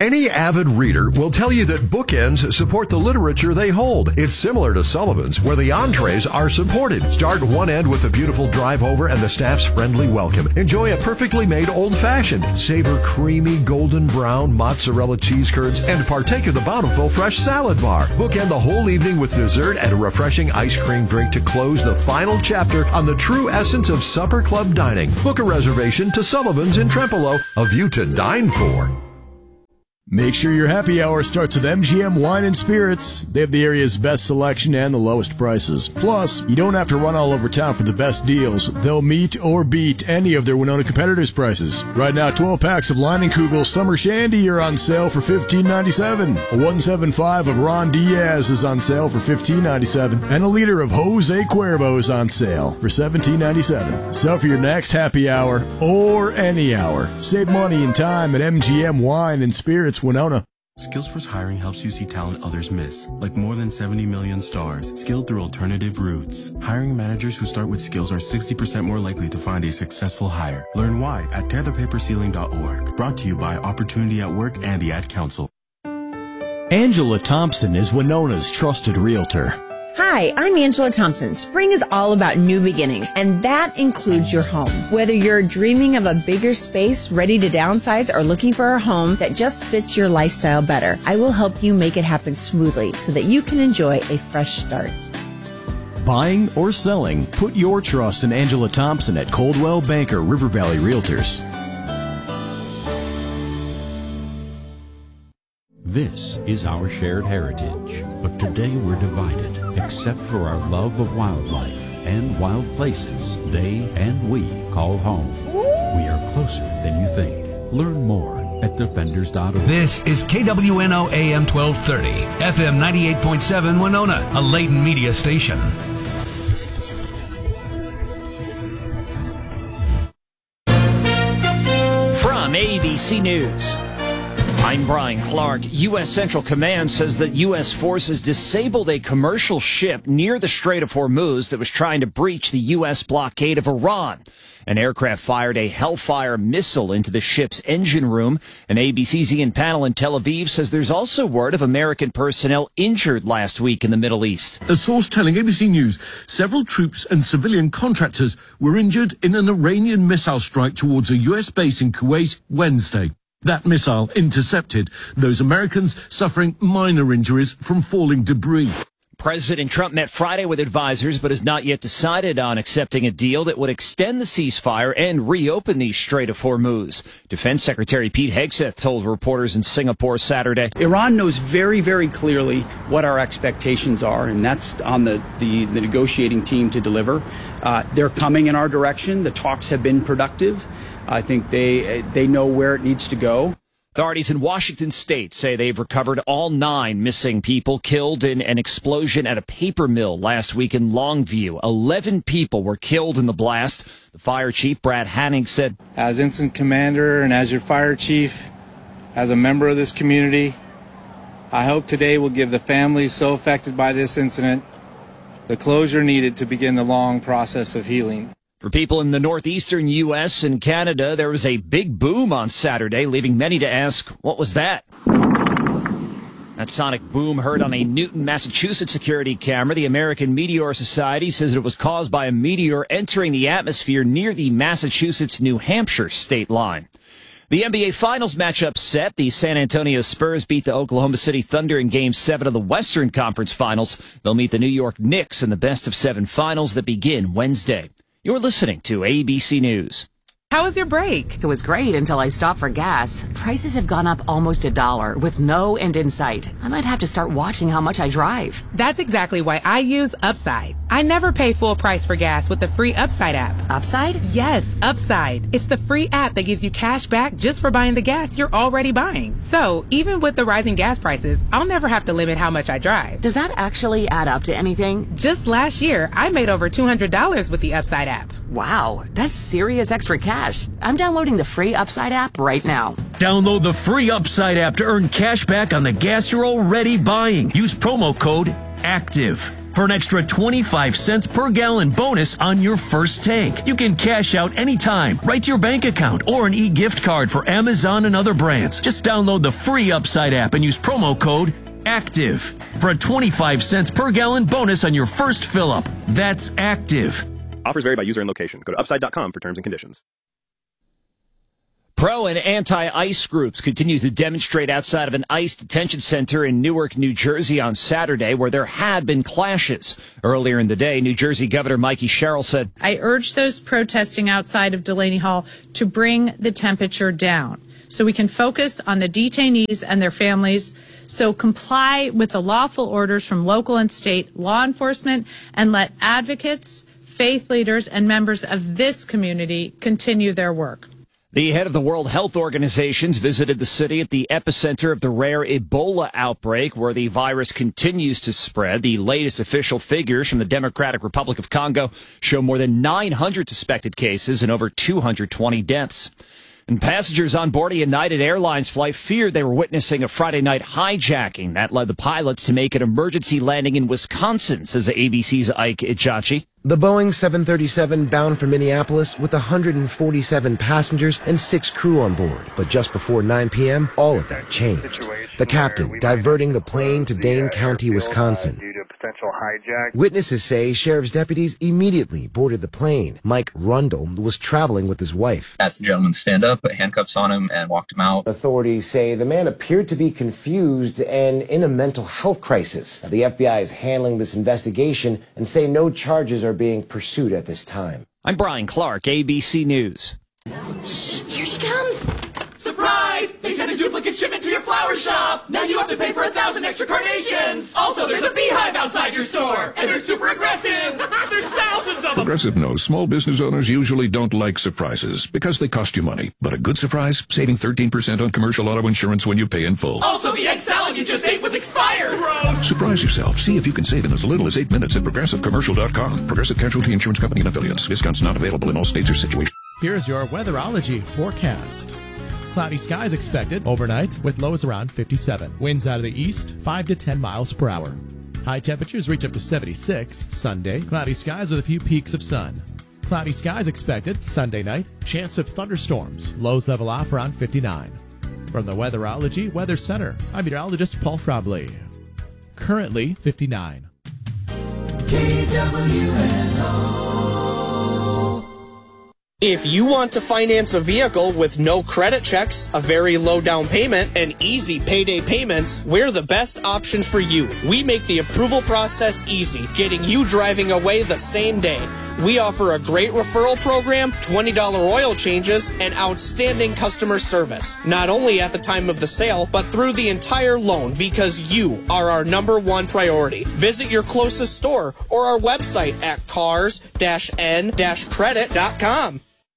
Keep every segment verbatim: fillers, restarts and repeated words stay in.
Any avid reader will tell you that bookends support the literature they hold. It's similar to Sullivan's, where the entrees are supported. Start one end with a beautiful drive over and the staff's friendly welcome. Enjoy a perfectly made old-fashioned. Savor creamy golden brown mozzarella cheese curds and partake of the bountiful fresh salad bar. Bookend the whole evening with dessert and a refreshing ice cream drink to close the final chapter on the true essence of supper club dining. Book a reservation to Sullivan's in Trempealeau, a view to dine for. Make sure your happy hour starts with M G M Wine and Spirits. They have the area's best selection and the lowest prices. Plus, you don't have to run all over town for the best deals. They'll meet or beat any of their Winona competitors' prices. Right now, twelve packs of Leinenkugel Summer Shandy are on sale for fifteen ninety-seven. A one seventy-five of Ron Diaz is on sale for fifteen ninety-seven. And a liter of Jose Cuervo is on sale for seventeen ninety-seven. So for your next happy hour, or any hour, save money and time at M G M Wine and Spirits Winona. Skillsforce Hiring helps you see talent others miss, like more than seventy million stars, skilled through alternative routes. Hiring managers who start with skills are sixty percent more likely to find a successful hire. Learn why at tear the paper ceiling dot org. Brought to you by Opportunity at Work and the Ad Council. Angela Thompson is Winona's trusted realtor. Hi, I'm Angela Thompson. Spring is all about new beginnings, and that includes your home. Whether you're dreaming of a bigger space, ready to downsize, or looking for a home that just fits your lifestyle better, I will help you make it happen smoothly so that you can enjoy a fresh start. Buying or selling, put your trust in Angela Thompson at Coldwell Banker River Valley Realtors. This is our shared heritage, but today we're divided, except for our love of wildlife and wild places they and we call home. We are closer than you think. Learn more at defenders dot org. This is K W N O A M twelve thirty, F M ninety-eight point seven Winona, a Layton media station. From A B C News, I'm Brian Clark. U S Central Command says that U S forces disabled a commercial ship near the Strait of Hormuz that was trying to breach the U S blockade of Iran. An aircraft fired a Hellfire missile into the ship's engine room. An A B C's Ian Pannell in Tel Aviv says there's also word of American personnel injured last week in the Middle East. A source telling A B C News several troops and civilian contractors were injured in an Iranian missile strike towards a U S base in Kuwait Wednesday. That missile intercepted those Americans suffering minor injuries from falling debris. President Trump met Friday with advisors but has not yet decided on accepting a deal that would extend the ceasefire and reopen the Strait of Hormuz. Defense Secretary Pete Hegseth told reporters in Singapore Saturday. Iran knows very, very clearly what our expectations are, and that's on the, the, the negotiating team to deliver. Uh, they're coming in our direction. The talks have been productive. I think they they know where it needs to go. Authorities in Washington state say they've recovered all nine missing people killed in an explosion at a paper mill last week in Longview. Eleven people were killed in the blast. The fire chief, Brad Hanning, said, as incident commander and as your fire chief, as a member of this community, I hope today will give the families so affected by this incident the closure needed to begin the long process of healing. For people in the northeastern U S and Canada, there was a big boom on Saturday, leaving many to ask, what was that? That sonic boom heard on a Newton, Massachusetts security camera. The American Meteor Society says it was caused by a meteor entering the atmosphere near the Massachusetts-New Hampshire state line. The N B A Finals matchup set. The San Antonio Spurs beat the Oklahoma City Thunder in Game seven of the Western Conference Finals. They'll meet the New York Knicks in the best-of-seven finals that begin Wednesday. You're listening to A B C News. How was your break? It was great until I stopped for gas. Prices have gone up almost a dollar with no end in sight. I might have to start watching how much I drive. That's exactly why I use Upside. I never pay full price for gas with the free Upside app. Upside? Yes, Upside. It's the free app that gives you cash back just for buying the gas you're already buying. So even with the rising gas prices, I'll never have to limit how much I drive. Does that actually add up to anything? Just last year, I made over two hundred dollars with the Upside app. Wow, that's serious extra cash. I'm downloading the free Upside app right now. Download the free Upside app to earn cash back on the gas you're already buying. Use promo code ACTIVE. for an extra twenty-five cents per gallon bonus on your first tank. You can cash out anytime, right to your bank account, or an e-gift card for Amazon and other brands. Just download the free Upside app and use promo code ACTIVE for a twenty-five cents per gallon bonus on your first fill-up. That's ACTIVE. Offers vary by user and location. Go to upside dot com for terms and conditions. Pro and anti-ICE groups continue to demonstrate outside of an ICE detention center in Newark, New Jersey on Saturday, where there had been clashes. Earlier in the day, New Jersey Governor Mikey Sherrill said, I urge those protesting outside of Delaney Hall to bring the temperature down so we can focus on the detainees and their families. So comply with the lawful orders from local and state law enforcement and let advocates, faith leaders, and members of this community continue their work. The head of the World Health Organization visited the city at the epicenter of the rare Ebola outbreak, where the virus continues to spread. The latest official figures from the Democratic Republic of Congo show more than nine hundred suspected cases and over two hundred twenty deaths. And passengers on board a United Airlines flight feared they were witnessing a Friday night hijacking. That led the pilots to make an emergency landing in Wisconsin, says A B C's Ike Ichachi. The Boeing seven thirty-seven bound for Minneapolis with one hundred forty-seven passengers and six crew on board. But just before nine p.m., all of that changed. The captain diverting the plane to Dane County, Wisconsin. Potential hijack. Witnesses say sheriff's deputies immediately boarded the plane. Mike Rundle was traveling with his wife. Asked the gentleman to stand up, put handcuffs on him, and walked him out. Authorities say the man appeared to be confused and in a mental health crisis. The F B I is handling this investigation and say no charges are being pursued at this time. I'm Brian Clark, A B C News. Shh, here she comes. Surprise! They sent a duplicate shipment to your flower shop. Now you have to pay for a thousand extra carnations. Also, there's a beehive outside your store, and they're super aggressive. There's thousands of them. Progressive knows small business owners usually don't like surprises because they cost you money. But a good surprise, saving thirteen percent on commercial auto insurance when you pay in full. Also, the egg salad you just ate was expired. Gross. Surprise yourself. See if you can save in as little as eight minutes at progressive commercial dot com. Progressive Casualty Insurance Company and affiliates. Discounts not available in all states or situations. Here's your weatherology forecast. Cloudy skies expected overnight with lows around fifty-seven. Winds out of the east, five to ten miles per hour. High temperatures reach up to seventy-six. Sunday, cloudy skies with a few peaks of sun. Cloudy skies expected Sunday night. Chance of thunderstorms. Lows level off around fifty-nine. From the Weatherology Weather Center, I'm meteorologist Paul Frobley. Currently fifty-nine. K W N O. If you want to finance a vehicle with no credit checks, a very low down payment, and easy payday payments, we're the best option for you. We make the approval process easy, getting you driving away the same day. We offer a great referral program, twenty dollars oil changes, and outstanding customer service. Not only at the time of the sale, but through the entire loan, because you are our number one priority. Visit your closest store or our website at cars N credit dot com.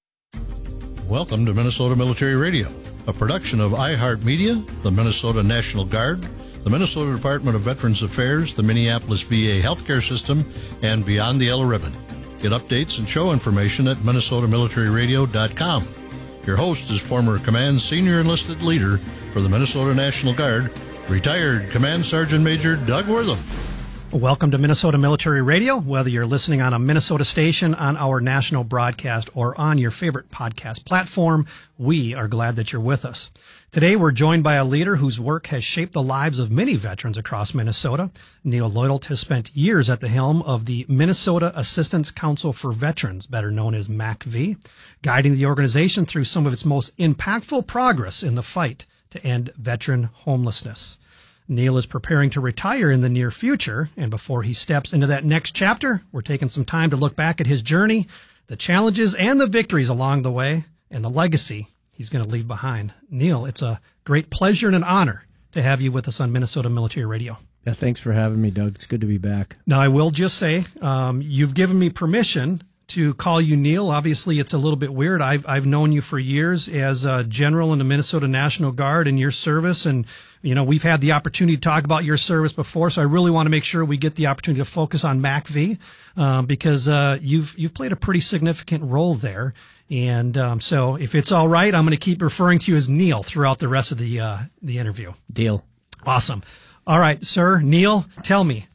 Welcome to Minnesota Military Radio, a production of iHeartMedia, the Minnesota National Guard, the Minnesota Department of Veterans Affairs, the Minneapolis V A Healthcare System, and Beyond the Yellow Ribbon. Get updates and show information at minnesota military radio dot com. Your host is former Command Senior Enlisted Leader for the Minnesota National Guard, retired Command Sergeant Major Doug Wortham. Welcome to Minnesota Military Radio, whether you're listening on a Minnesota station, on our national broadcast, or on your favorite podcast platform. We are glad that you're with us. Today, we're joined by a leader whose work has shaped the lives of many veterans across Minnesota. Neil Leutold has spent years at the helm of the Minnesota Assistance Council for Veterans, better known as M A C V, guiding the organization through some of its most impactful progress in the fight to end veteran homelessness. Neil is preparing to retire in the near future, and before he steps into that next chapter, we're taking some time to look back at his journey, the challenges and the victories along the way, and the legacy he's going to leave behind. Neil, it's a great pleasure and an honor to have you with us on Minnesota Military Radio. Yeah, thanks for having me, Doug. It's good to be back. Now, I will just say, um, you've given me permission to call you Neil. Obviously, it's a little bit weird. I've I've known you for years as a general in the Minnesota National Guard and your service, and you know we've had the opportunity to talk about your service before. So I really want to make sure we get the opportunity to focus on M A C V um, because uh, you've you've played a pretty significant role there. And um, so, if it's all right, I'm going to keep referring to you as Neil throughout the rest of the uh, the interview. Deal. Awesome. All right, sir, Neil, tell me,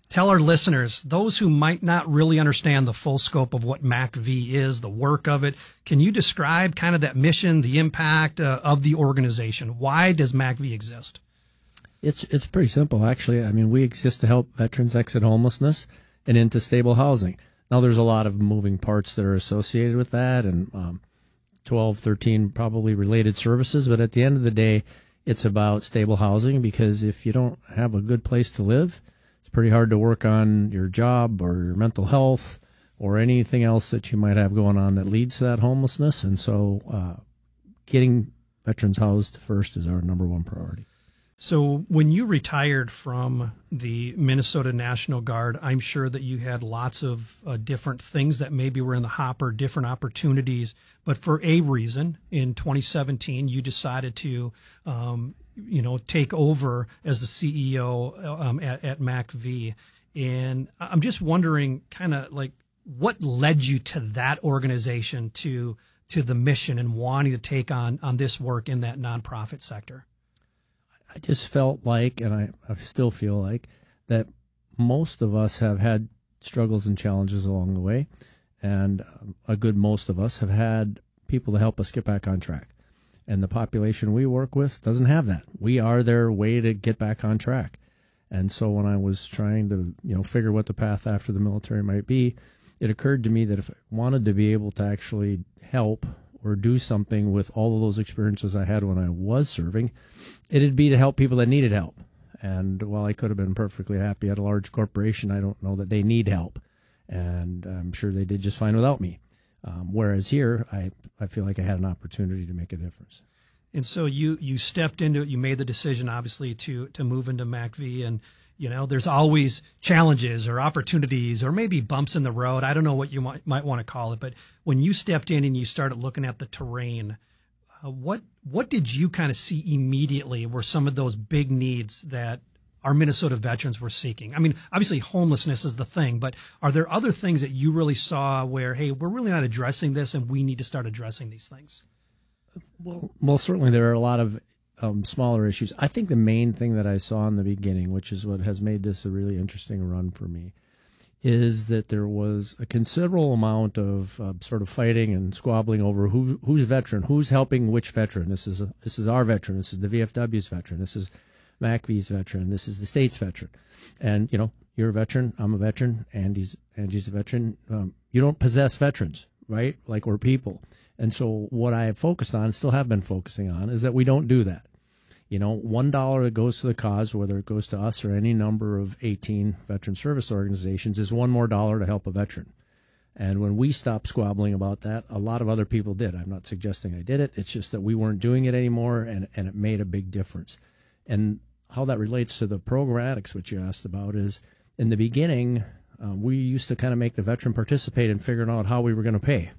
tell our listeners, those who might not really understand the full scope of what M A C V is, the work of it, can you describe kind of that mission, the impact uh, of the organization? Why does M A C V exist? It's it's pretty simple, actually. I mean, we exist to help veterans exit homelessness and into stable housing. Now, there's a lot of moving parts that are associated with that, and um, twelve, thirteen probably related services. But at the end of the day, it's about stable housing, because if you don't have a good place to live, it's pretty hard to work on your job or your mental health or anything else that you might have going on that leads to that homelessness. And so uh, getting veterans housed first is our number one priority. So when you retired from the Minnesota National Guard, I'm sure that you had lots of uh, different things that maybe were in the hopper, different opportunities. But for a reason, in twenty seventeen, you decided to, um, you know, take over as the C E O um, at, at M A C V. And I'm just wondering, kind of like, what led you to that organization, to to the mission and wanting to take on on this work in that nonprofit sector? I just felt like, and I, I still feel like, that most of us have had struggles and challenges along the way, and a good most of us have had people to help us get back on track. And the population we work with doesn't have that. We are their way to get back on track. And so when I was trying to, you know, figure what the path after the military might be, it occurred to me that if I wanted to be able to actually help or do something with all of those experiences I had when I was serving, it'd be to help people that needed help. And while I could have been perfectly happy at a large corporation, I don't know that they need help. And I'm sure they did just fine without me. Um, whereas here, I, I feel like I had an opportunity to make a difference. And so you, you stepped into it. You made the decision, obviously, to to move into M A C V. And, you know, there's always challenges or opportunities or maybe bumps in the road. I don't know what you might, might want to call it. But when you stepped in and you started looking at the terrain, uh, what what did you kind of see immediately were some of those big needs that our Minnesota veterans were seeking? I mean, obviously homelessness is the thing, but are there other things that you really saw where, hey, we're really not addressing this and we need to start addressing these things? Well, well certainly there are a lot of um, smaller issues. I think the main thing that I saw in the beginning, which is what has made this a really interesting run for me, is that there was a considerable amount of uh, sort of fighting and squabbling over who who's veteran, who's helping which veteran. This is a, this is our veteran. This is the V F W's veteran. This is M A C V's veteran. This is the state's veteran. And, you know, you're a veteran. I'm a veteran. Andy's, Angie's a veteran. Um, you don't possess veterans, right? Like we're people. And so what I have focused on, and still have been focusing on, is that we don't do that. You know, one dollar that goes to the cause, whether it goes to us or any number of eighteen veteran service organizations, is one more dollar to help a veteran. And when we stopped squabbling about that, a lot of other people did. I'm not suggesting I did it. It's just that we weren't doing it anymore, and, and it made a big difference. And how that relates to the programmatics, which you asked about, is in the beginning, uh, we used to kind of make the veteran participate in figuring out how we were going to pay,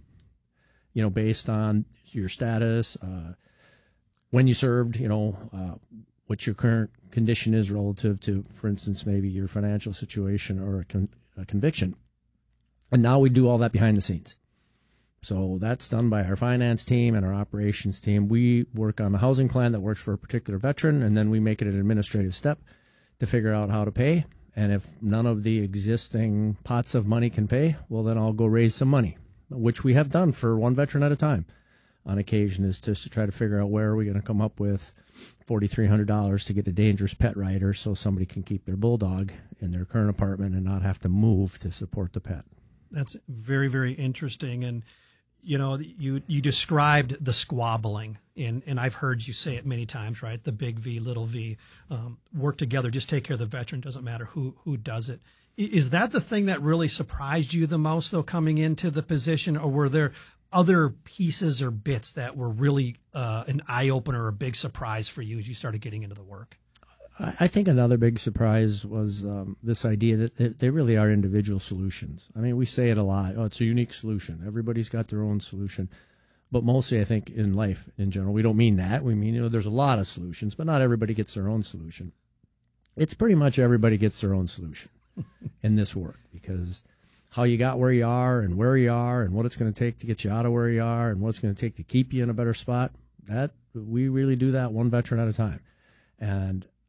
you know, based on your status, uh, when you served, you know, uh, what your current condition is relative to, for instance, maybe your financial situation or a, con- a conviction. And now we do all that behind the scenes. So that's done by our finance team and our operations team. We work on a housing plan that works for a particular veteran, and then we make it an administrative step to figure out how to pay. And if none of the existing pots of money can pay, well, then I'll go raise some money, which we have done for one veteran at a time. On occasion is just to try to figure out where are we going to come up with four thousand three hundred dollars to get a dangerous pet rider so somebody can keep their bulldog in their current apartment and not have to move to support the pet. That's very, very interesting. And, you know, you, you described the squabbling, and, and I've heard you say it many times, right? The big V, little v, um, work together, just take care of the veteran, doesn't matter who, who does it. Is that the thing that really surprised you the most, though, coming into the position, or were there other pieces or bits that were really uh, an eye-opener or a big surprise for you as you started getting into the work? I think another big surprise was um, this idea that they really are individual solutions. I mean, we say it a lot. Oh, it's a unique solution. Everybody's got their own solution. But mostly, I think, in life in general, we don't mean that. We mean, you know, there's a lot of solutions, but not everybody gets their own solution. It's pretty much everybody gets their own solution in this work, because how you got where you are and where you are and what it's going to take to get you out of where you are and what it's going to take to keep you in a better spot, that we really do that one veteran at a time. And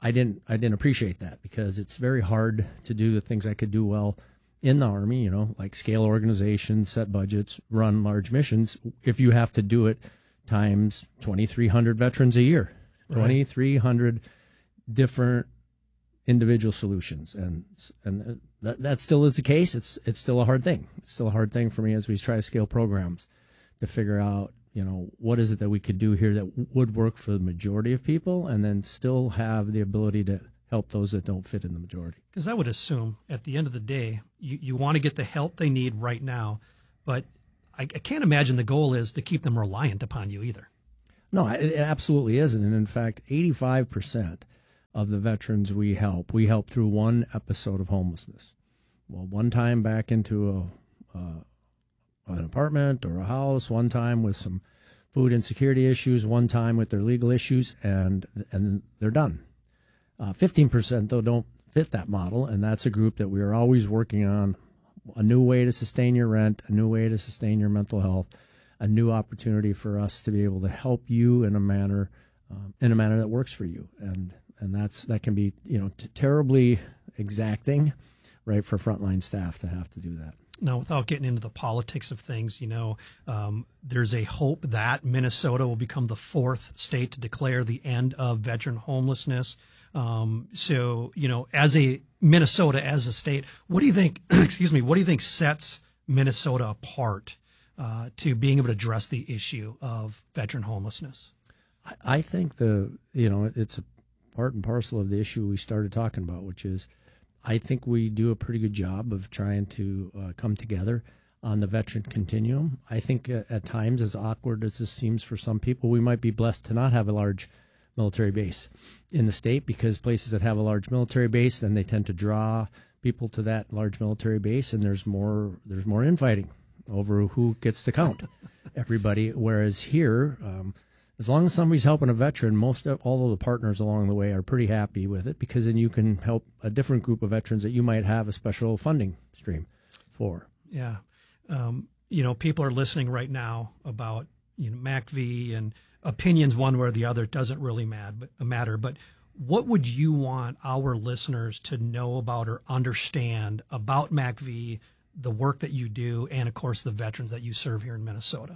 I didn't I didn't appreciate that, because it's very hard to do the things I could do well in the Army, you know, like scale organizations, set budgets, run large missions, if you have to do it times twenty-three hundred veterans a year, right. twenty-three hundred different individual solutions. And and that, that still is the case. It's it's still a hard thing. It's still a hard thing for me as we try to scale programs to figure out, you know, what is it that we could do here that would work for the majority of people and then still have the ability to help those that don't fit in the majority. Because I would assume at the end of the day, you, you want to get the help they need right now, but I, I can't imagine the goal is to keep them reliant upon you either. No, it absolutely isn't. And in fact, eighty-five percent of the veterans we help, we help through one episode of homelessness. Well, one time back into a, uh, an apartment or a house, one time with some food insecurity issues, one time with their legal issues, and and they're done. Uh, fifteen percent, though, don't fit that model, and that's a group that we are always working on a new way to sustain your rent, a new way to sustain your mental health, a new opportunity for us to be able to help you in a manner um, in a manner that works for you. And and that's that can be, you know, t- terribly exacting, right, for frontline staff to have to do that. Now, without getting into the politics of things, you know, um, there's a hope that Minnesota will become the fourth state to declare the end of veteran homelessness. Um, so, you know, as a Minnesota, as a state, what do you think, excuse me, what do you think sets Minnesota apart uh, to being able to address the issue of veteran homelessness? I, I think the, you know, it's a part and parcel of the issue we started talking about, which is I think we do a pretty good job of trying to uh, come together on the veteran continuum. I think uh, at times, as awkward as this seems for some people, we might be blessed to not have a large military base in the state, because places that have a large military base, then they tend to draw people to that large military base, and there's more there's more infighting over who gets to count everybody. Whereas here, um, as long as somebody's helping a veteran, most of all of the partners along the way are pretty happy with it, because then you can help a different group of veterans that you might have a special funding stream for. Yeah. Um, you know, people are listening right now about, you know, M A C V and opinions one way or the other. It doesn't really mad, matter. But what would you want our listeners to know about or understand about M A C V, the work that you do, and, of course, the veterans that you serve here in Minnesota?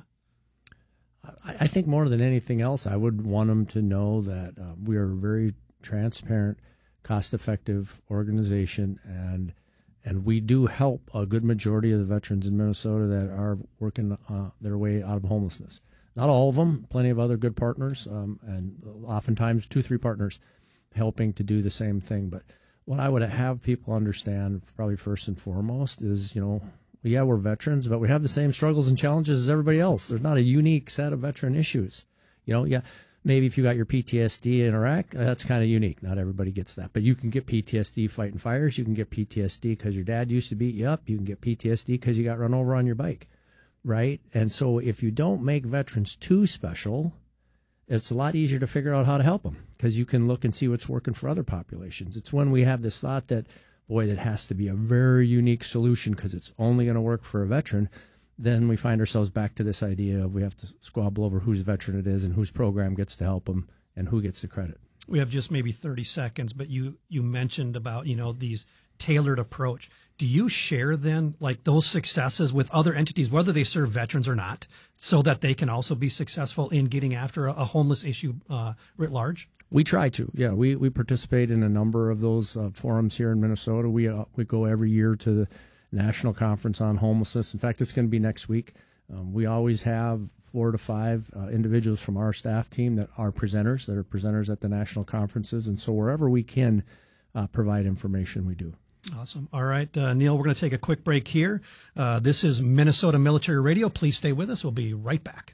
I think more than anything else, I would want them to know that uh, we are a very transparent, cost-effective organization, and and we do help a good majority of the veterans in Minnesota that are working uh, their way out of homelessness. Not all of them, plenty of other good partners, um, and oftentimes two, three partners helping to do the same thing. But what I would have people understand, probably first and foremost, is, you know, yeah, we're veterans, but we have the same struggles and challenges as everybody else. There's not a unique set of veteran issues. You know, yeah, maybe if you got your P T S D in Iraq, that's kind of unique. Not everybody gets that. But you can get P T S D fighting fires. You can get P T S D because your dad used to beat you up. You can get P T S D because you got run over on your bike, right? And so if you don't make veterans too special, it's a lot easier to figure out how to help them, because you can look and see what's working for other populations. It's when we have this thought that, boy, that has to be a very unique solution because it's only going to work for a veteran, then we find ourselves back to this idea of we have to squabble over whose veteran it is and whose program gets to help them and who gets the credit. We have just maybe thirty seconds, but you, you mentioned about, you know, these tailored approach. Do you share then like those successes with other entities, whether they serve veterans or not, so that they can also be successful in getting after a, a homeless issue uh, writ large? We try to, yeah. We we participate in a number of those uh, forums here in Minnesota. We uh, we go every year to the National Conference on Homelessness. In fact, it's going to be next week. Um, we always have four to five uh, individuals from our staff team that are presenters, that are presenters at the national conferences. And so wherever we can uh, provide information, we do. Awesome. All right, uh, Neil, we're going to take a quick break here. Uh, this is Minnesota Military Radio. Please stay with us. We'll be right back.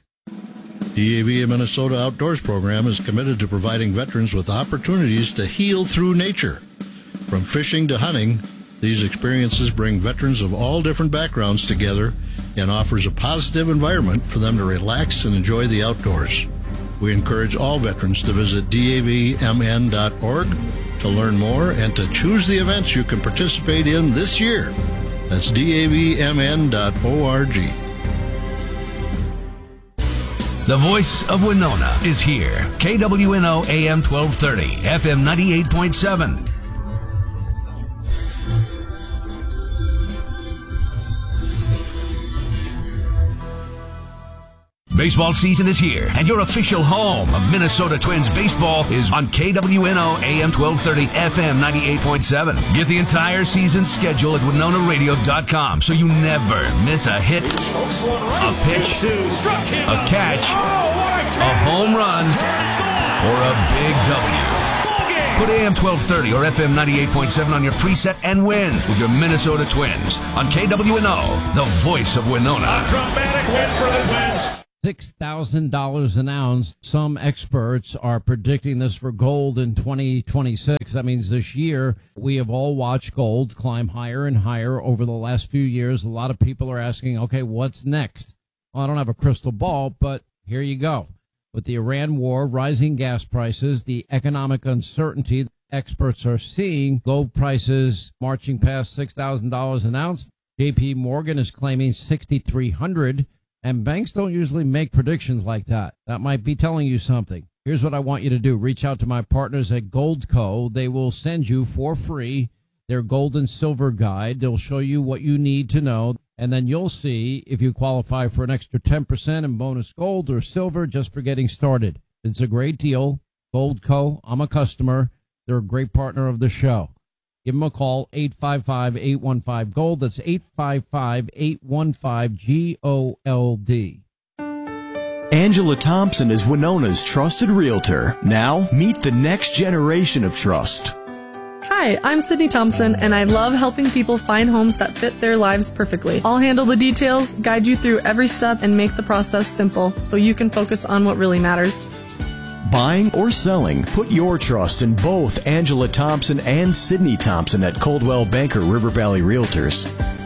D A V Minnesota Outdoors Program is committed to providing veterans with opportunities to heal through nature. From fishing to hunting, these experiences bring veterans of all different backgrounds together and offers a positive environment for them to relax and enjoy the outdoors. We encourage all veterans to visit D A V M N dot org to learn more and to choose the events you can participate in this year. That's D A V M N dot org. The voice of Winona is here. K W N O A M twelve thirty, F M ninety-eight point seven. Baseball season is here, and your official home of Minnesota Twins baseball is on K W N O A M twelve thirty, F M ninety-eight point seven. Get the entire season schedule at winona radio dot com so you never miss a hit, a pitch, a catch, a home run, or a big W. Put A M twelve thirty or F M ninety-eight point seven on your preset and win with your Minnesota Twins on K W N O, the voice of Winona. A dramatic win for the Twins. six thousand dollars an ounce. Some experts are predicting this for gold in twenty twenty-six. That means this year we have all watched gold climb higher and higher over the last few years. A lot of people are asking, okay, what's next? Well, I don't have a crystal ball, but here you go. With the Iran war, rising gas prices, the economic uncertainty, experts are seeing gold prices marching past six thousand dollars an ounce. J P Morgan is claiming six thousand three hundred dollars. And banks don't usually make predictions like that. That might be telling you something. Here's what I want you to do. Reach out to my partners at Goldco. They will send you for free their gold and silver guide. They'll show you what you need to know. And then you'll see if you qualify for an extra ten percent in bonus gold or silver just for getting started. It's a great deal. Goldco, I'm a customer. They're a great partner of the show. Give them a call, eight five five, eight one five, GOLD. That's eight five five, eight one five, G O L D. Angela Thompson is Winona's trusted realtor. Now, meet the next generation of trust. Hi, I'm Sydney Thompson, and I love helping people find homes that fit their lives perfectly. I'll handle the details, guide you through every step, and make the process simple so you can focus on what really matters. Buying or selling, put your trust in both Angela Thompson and Sydney Thompson at Coldwell Banker River Valley Realtors.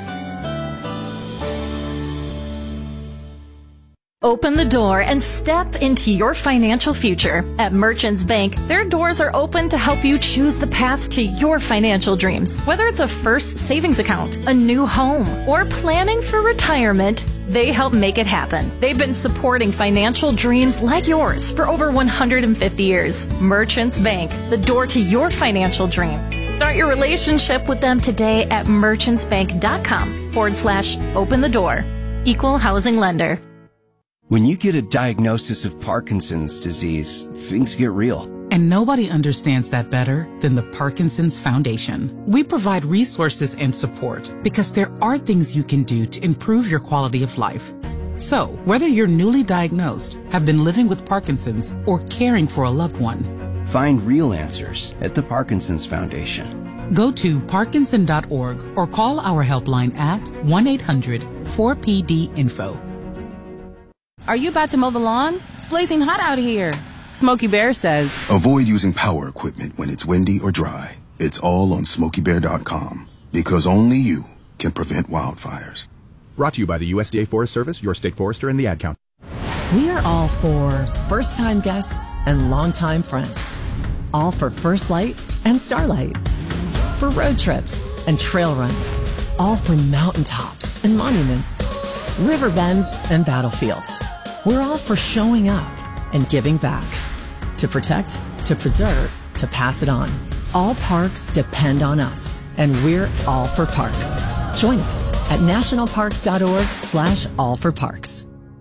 Open the door and step into your financial future. At Merchants Bank, their doors are open to help you choose the path to your financial dreams. Whether it's a first savings account, a new home, or planning for retirement, they help make it happen. They've been supporting financial dreams like yours for over one hundred fifty years. Merchants Bank, the door to your financial dreams. Start your relationship with them today at merchantsbank.com forward slash open the door. Equal housing lender. When you get a diagnosis of Parkinson's disease, things get real. And nobody understands that better than the Parkinson's Foundation. We provide resources and support because there are things you can do to improve your quality of life. So, whether you're newly diagnosed, have been living with Parkinson's, or caring for a loved one, find real answers at the Parkinson's Foundation. Go to parkinson dot org or call our helpline at one eight hundred four P D info. Are you about to mow the lawn? It's blazing hot out here. Smokey Bear says, avoid using power equipment when it's windy or dry. It's all on smokey bear dot com because only you can prevent wildfires. Brought to you by the U S D A Forest Service, your state forester, and the Ad Council. We are all for first-time guests and longtime friends. All for First Light and Starlight. For road trips and trail runs. All for mountaintops and monuments. River bends and battlefields. We're all for showing up and giving back. To protect, to preserve, to pass it on. All parks depend on us, and we're all for parks. Join us at nationalparks.org slash all for parks.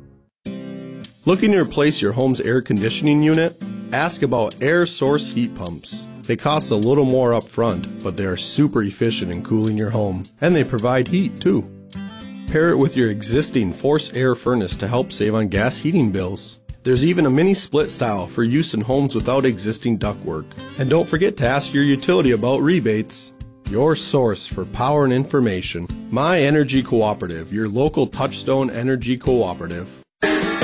Looking to replace your home's air conditioning unit? Ask about air source heat pumps. They cost a little more up front, but they are super efficient in cooling your home, and they provide heat too. Pair it with your existing forced air furnace to help save on gas heating bills. There's even a mini split style for use in homes without existing ductwork. And don't forget to ask your utility about rebates. Your source for power and information. My Energy Cooperative, your local Touchstone Energy Cooperative.